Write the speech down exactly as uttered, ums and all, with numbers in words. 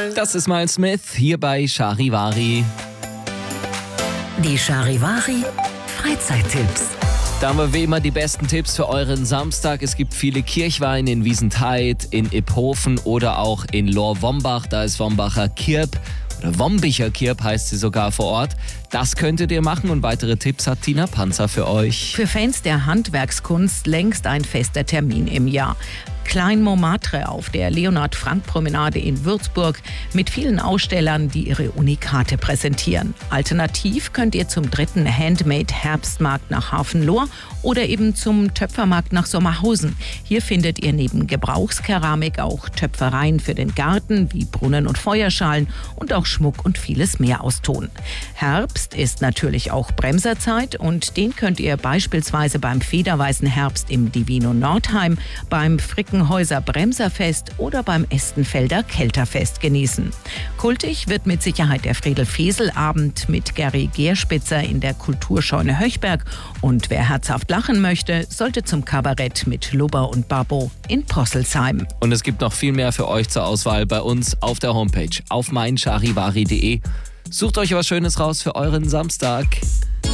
Smile. Das ist Miles Smith hier bei Charivari. Die Charivari Freizeittipps. Da haben wir wie immer die besten Tipps für euren Samstag. Es gibt viele Kirchweine in Wiesentheid, in Iphofen oder auch in Lohr-Wombach. Da ist Wombacher Kirb oder Wombicher Kirb heißt sie sogar vor Ort. Das könntet ihr machen und weitere Tipps hat Tina Panzer für euch. Für Fans der Handwerkskunst längst ein fester Termin im Jahr. Klein Montmartre auf der Leonhard-Frank-Promenade in Würzburg mit vielen Ausstellern, die ihre Unikate präsentieren. Alternativ könnt ihr zum dritten Handmade-Herbstmarkt nach Hafenlohr oder eben zum Töpfermarkt nach Sommerhausen. Hier findet ihr neben Gebrauchskeramik auch Töpfereien für den Garten wie Brunnen und Feuerschalen und auch Schmuck und vieles mehr aus Ton. Herbst ist natürlich auch Bremserzeit und den könnt ihr beispielsweise beim Federweißen Herbst im Divino Nordheim, beim Frickenhäuser Bremserfest oder beim Estenfelder Kelterfest genießen. Kultig wird mit Sicherheit der Friedel-Fesel-Abend mit Gary Gerspitzer in der Kulturscheune Höchberg und wer herzhaft lachen möchte, sollte zum Kabarett mit Lubber und Babbo in Posselsheim. Und es gibt noch viel mehr für euch zur Auswahl bei uns auf der Homepage auf mein charivari punkt de. Sucht euch was Schönes raus für euren Samstag.